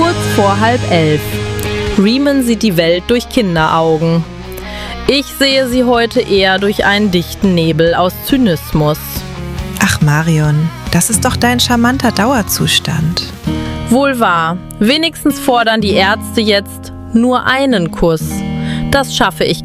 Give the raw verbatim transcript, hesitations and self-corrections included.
Kurz vor halb elf. Riemann sieht die Welt durch Kinderaugen. Ich sehe sie heute eher durch einen dichten Nebel aus Zynismus. Ach Marion, das ist doch dein charmanter Dauerzustand. Wohl wahr, wenigstens fordern die Ärzte jetzt nur einen Kuss. Das schaffe ich